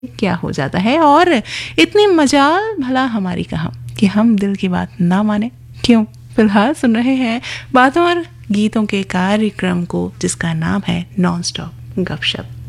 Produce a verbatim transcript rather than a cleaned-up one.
क्या हो जाता है। और इतनी मजाल भला हमारी कहाँ कि हम दिल की बात ना माने। क्यों? फिलहाल सुन रहे हैं बातों और गीतों के कार्यक्रम को जिसका नाम है नॉन स्टॉप गपशप।